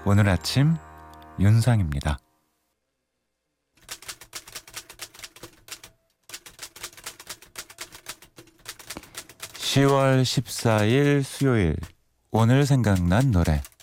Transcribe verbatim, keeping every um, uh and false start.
오늘 아침 윤상입니다. 시월 십사일 수요일, 오늘 생각난 노래